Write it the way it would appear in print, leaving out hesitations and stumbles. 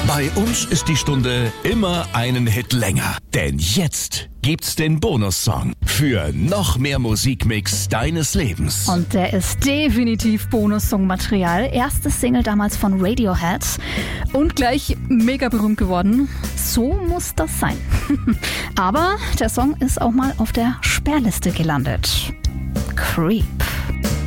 Bei uns ist die Stunde immer einen Hit länger. Denn jetzt gibt's den Bonussong für noch mehr Musikmix deines Lebens. Und der ist definitiv Bonussong-Material. Erste Single damals von Radiohead und gleich mega berühmt geworden. So muss das sein. Aber der Song ist auch mal auf der Sperrliste gelandet. Creep.